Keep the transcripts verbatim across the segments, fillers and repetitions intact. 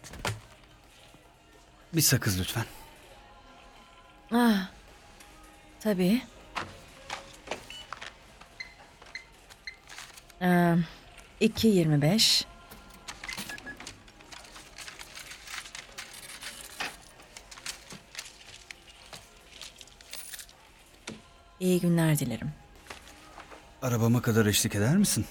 Bir sakız lütfen. Ah, tabii. Ee, iki yirmi beş. İyi günler dilerim. Arabama kadar eşlik eder misin?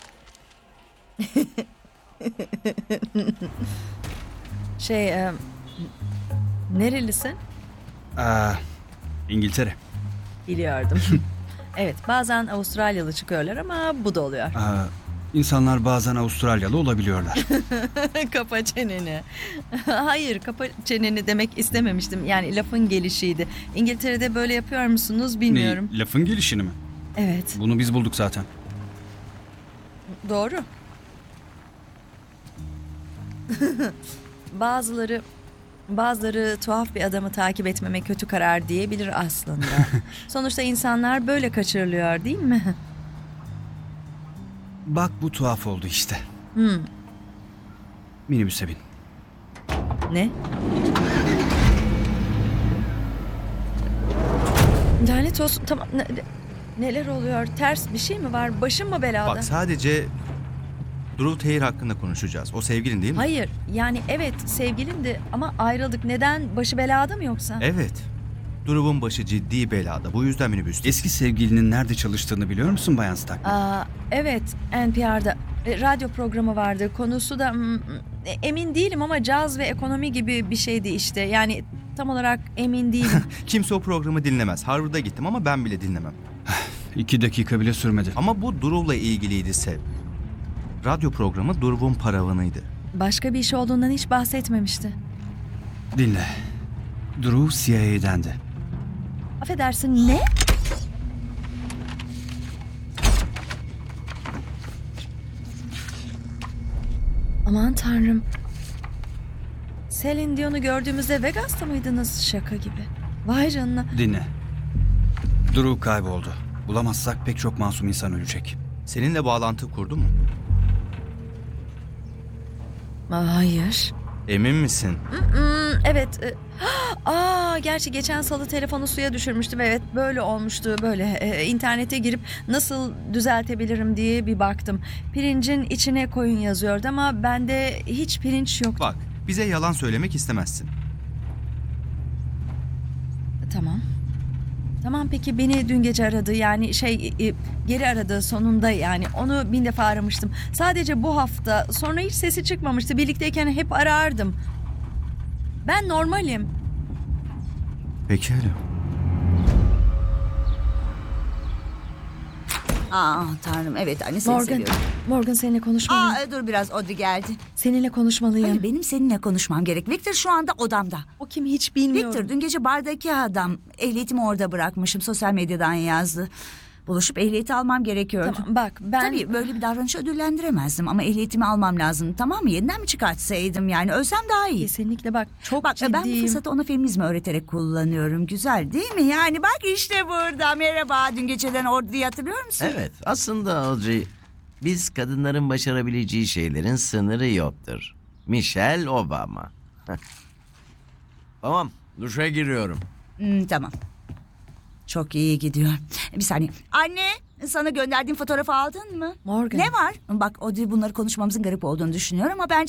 Şey, e, nerelisin? Aa, İngiltere. Biliyordum. Evet, bazen Avustralyalı çıkıyorlar ama bu da oluyor. Aa, insanlar bazen Avustralyalı olabiliyorlar. Kapa çeneni. Hayır, kapa çeneni demek istememiştim. Yani lafın gelişiydi. İngiltere'de böyle yapıyor musunuz bilmiyorum. Ne, lafın gelişini mi? Evet, Bunu biz bulduk zaten. doğru. Bazıları bazıları tuhaf bir adamı takip etmeme kötü karar diyebilir aslında. Sonuçta insanlar böyle kaçırılıyor, değil mi? Bak bu tuhaf oldu işte. Hmm. Minibüse bin. Ne? Lanet olsun. Tamam. Ne- neler oluyor? Ters bir şey mi var? Başım mı belada? Bak sadece Drew Taylor hakkında konuşacağız. O sevgilin değil mi? Hayır. Yani evet sevgilimdi ama ayrıldık. Neden? Başı belada mı yoksa? Evet. Drew'un başı ciddi belada. Bu yüzden minibüste. Eski sevgilinin nerede çalıştığını biliyor musun Bayan Stark? Aa, evet, N P R'da e, radyo programı vardı. Konusu da mm, e, emin değilim ama caz ve ekonomi gibi bir şeydi işte. Yani tam olarak emin değilim. Kimse o programı dinlemez. Harvard'a gittim ama ben bile dinlemem. İki dakika bile sürmedi. Ama bu Drew'la ilgiliydi Sev. Radyo programı Drew'un paravanıydı. Başka bir iş olduğundan hiç bahsetmemişti. Dinle. Drew C I A'dendi. Affedersin, ne? Aman tanrım. Celine Dion'u gördüğümüzde Vegas'ta mıydınız? Şaka gibi. Vay canına. Dinle. Drew kayboldu. Bulamazsak pek çok masum insan ölecek. Seninle bağlantı kurdu mu? Aa, hayır. Emin misin? Hmm, evet. e, Aa, gerçi geçen salı telefonu suya düşürmüştüm. Evet, böyle olmuştu. Böyle e, internete girip nasıl düzeltebilirim diye bir baktım. Pirincin içine koyun yazıyordu ama bende hiç pirinç yoktu. Bak, bize yalan söylemek istemezsin. Tamam. Tamam, peki beni dün gece aradı. Yani şey e, geri aradı sonunda yani. Onu bin defa aramıştım. Sadece bu hafta. Sonra hiç sesi çıkmamıştı. Birlikteyken hep arardım. Ben normalim. Pekala. Aa tanrım evet anne seni Morgan, seviyorum. Morgan seninle konuşmalıyım. Aa dur biraz Audrey geldi. Seninle konuşmalıyım. Hayır benim seninle konuşmam gerek. Victor şu anda odamda. O kim hiç bilmiyorum. Victor dün gece bardaki adam. Ehliyetimi orada bırakmışım. Sosyal medyadan yazdı. Buluşup ehliyeti almam gerekiyordu. Tamam bak ben... Tabii böyle bir davranışı ödüllendiremezdim ama ehliyetimi almam lazım. Tamam mı? Yeniden mi çıkartsaydım yani? Ölsem daha iyi. Kesinlikle bak çok Bak ciddiyim. ben bu fırsatı ona feminizmi öğreterek kullanıyorum. Güzel değil mi? Yani bak işte burada. Merhaba. Dün geceden Audrey'i hatırlıyor musun? Evet, aslında Audrey, biz kadınların başarabileceği şeylerin sınırı yoktur. Michelle Obama. Tamam, duşa giriyorum. Hmm, tamam. Çok iyi gidiyor. Bir saniye. Anne sana gönderdiğim fotoğrafı aldın mı? Morgan. Ne var? Bak Audrey bunları konuşmamızın garip olduğunu düşünüyor ama bence